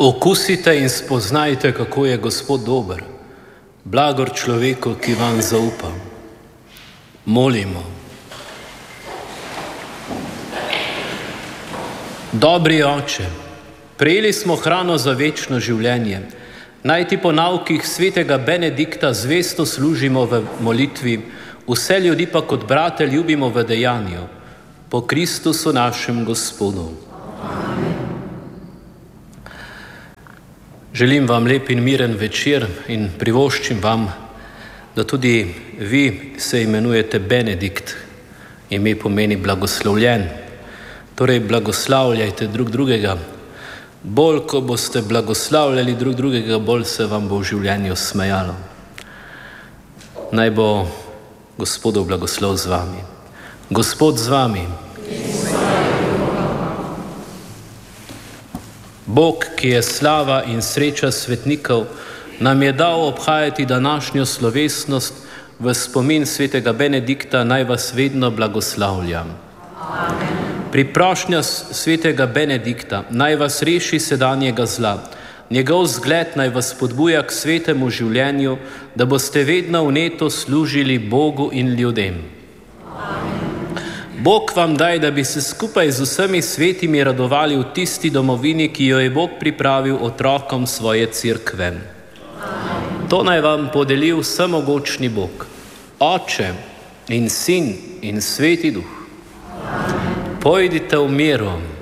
Okusite in spoznajte, kako je Gospod dober, blagor človeku, ki vam zaupa. Molimo. Dobri Oče, prejeli smo hrano za večno življenje. Naj ti po naukih svetega Benedikta zvesto služimo v molitvi, vse ljudi pa kot brate ljubimo v dejanju. Po Kristusu našem Gospodu. Želim vam lep in miren večer in privoščim vam, da tudi vi se imenujete Benedikt. Ime pomeni blagoslovljen. Torej blagoslavljajte drug drugega. Bolj, ko boste blagoslavljali drug drugega, bolj se vam bo v življenju smejalo. Naj bo Gospodov blagoslov z vami. Gospod z vami. Bog, ki je slava in sreča svetnikov, nam je dal obhajati današnjo slovesnost v spomin svetega Benedikta, naj vas vedno blagoslavljam. Amen. Priprošnja svetega Benedikta, naj vas reši sedanjega zla. Njegov zgled naj vas spodbuja k svetemu življenju, da boste vedno vneto služili Bogu in ljudem. Bog vam daj, da bi se skupaj z vsemi svetimi radovali v tisti domovini, ki jo je Bog pripravil otrokom svoje cerkve. To naj vam podeli vsemogočni Bog, Oče in Sin in Sveti Duh. Pojdite v miru.